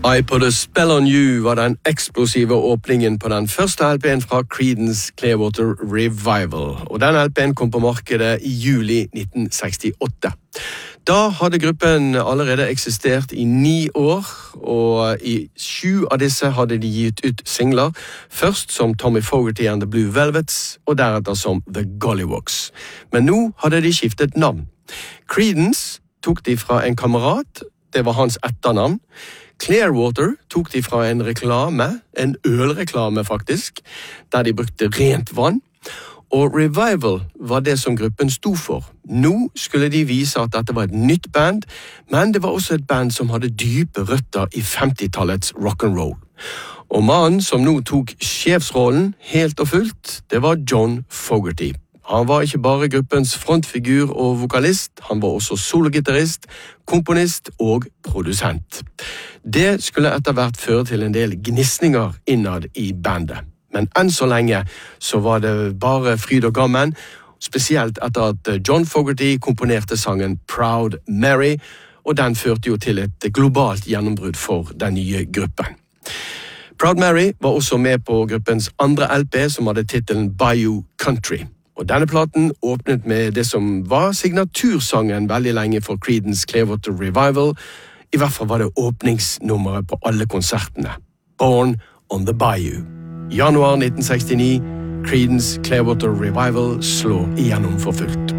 I Put a Spell on You var den eksplosive åpningen på den første LP'en fra Creedence Clearwater Revival, og den LP'en kom på markedet i juli 1968. Da hadde gruppen allerede eksistert i 9 år, og i 7 av disse hadde de gitt ut singler, først som Tommy Fogerty and the Blue Velvets, og deretter som The Golliwogs. Men nå hadde de skiftet navn. Creedence tok de fra en kamerat, det var hans etternavn. Clearwater tok de fra en reklame, en ølreklame faktisk, der de brukte rent vann. Og Revival var det som gruppen sto for. Nå skulle de vise at dette var et nytt band, men det var også et band som hadde dype røtter i 50-tallets rock'n'roll. Og mannen som nå tok sjefsrollen helt og fullt, det var John Fogerty. Han var ikke bare gruppens frontfigur og vokalist, han var også sologitarist, komponist og produsent. Det skulle etter hvert føre til en del gnissninger innad i bandet. Men enn så lenge så var det bare fryd og gammen, spesielt etter at John Fogerty komponerte sangen Proud Mary, og den førte jo til et globalt gjennombrudd for den nye gruppen. Proud Mary var også med på gruppens andre LP som hadde titelen Bayou Country. Og denne platen åpnet med det som var signatursangen veldig lenge for Creedence Clearwater Revival. I hvert fall var det åpningsnummeret på alle konsertene. Born on the Bayou. Januar 1969, Creedence Clearwater Revival slår igjennom for fullt.